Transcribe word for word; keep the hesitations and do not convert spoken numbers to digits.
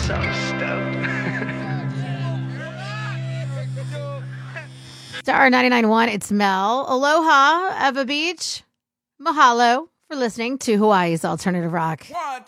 so stoked. Star ninety-nine point one, it's Mel. Aloha, Eva Beach. Mahalo for listening to Hawaii's Alternative Rock. One,